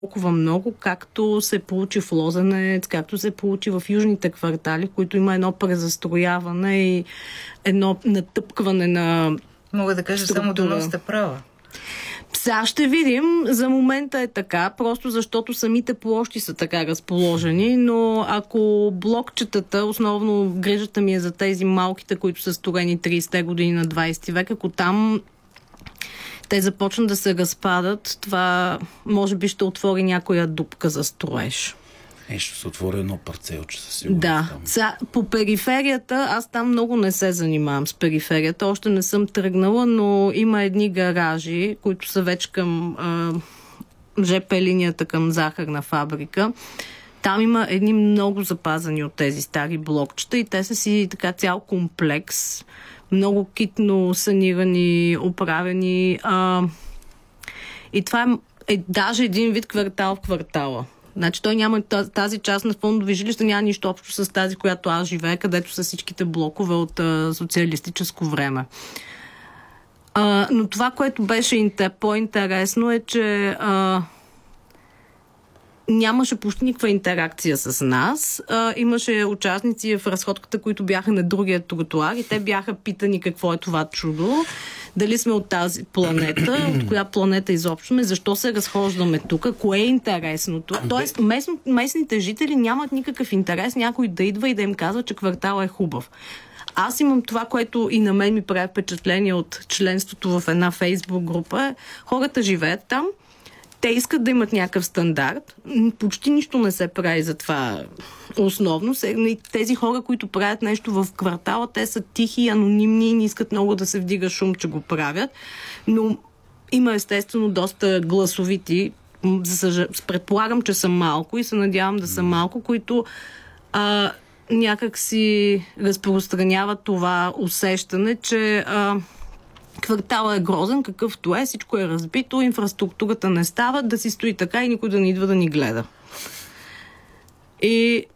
толкова много, както се получи в Лозенец, както се получи в южните квартали, в които има едно презастрояване и едно натъпкване на Мога да кажа структура. само да сте права. Сега ще видим. За момента е така, просто защото самите площи са така разположени, но ако блокчетата, основно грижата ми е за тези малките, които са строени 30-те години на 20 век, ако там те започнат да се разпадат, това може би ще отвори някоя дупка за строеж. Ще се отвори едно парцелче със сигурност. Да. Сега, по периферията, аз там много не се занимавам с периферията. Още не съм тръгнала, но има едни гаражи, които са вече към ЖП линията към захарна фабрика. Там има едни много запазени от тези стари блокчета и те са си така цял комплекс. Много китно санирани, оправени. И това е даже един вид квартал в квартала. Значи той няма тази част на фондови жилища, няма нищо общо с тази, която аз живея, където са всичките блокове от социалистическо време. Но това, което беше по-интересно е, че нямаше почти никаква интеракция с нас. Имаше участници в разходката, които бяха на другия тротуар и те бяха питани какво е това чудо, дали сме от тази планета, от коя планета изобщо сме, защо се разхождаме тук, кое е интересното. Тоест, местните жители нямат никакъв интерес някой да идва и да им казва, че кварталът е хубав. Аз имам това, което и на мен ми прави впечатление от членството в една Фейсбук група. Хората живеят там, те искат да имат някакъв стандарт. Почти нищо не се прави за това основно. Тези хора, които правят нещо в квартала, те са тихи, анонимни и не искат много да се вдига шум, че го правят. Но има естествено доста гласовити. Предполагам, че са малко и се надявам да са малко, които някак си разпространяват това усещане, че кварталът е грозен, какъвто е, всичко е разбито, инфраструктурата не става, да си стои така и никой да не идва да ни гледа. И